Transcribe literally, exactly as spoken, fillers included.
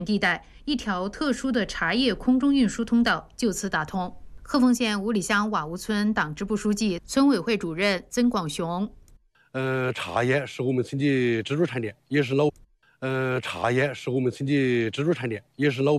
地带，一条特殊的茶叶空中运输通道就此打通。鹤峰县五里乡瓦屋村党支部书记、村委会主任曾广雄。 呃，茶叶是我们村的支柱产业，也是老。呃，茶叶是我们村的支柱产业，也是老。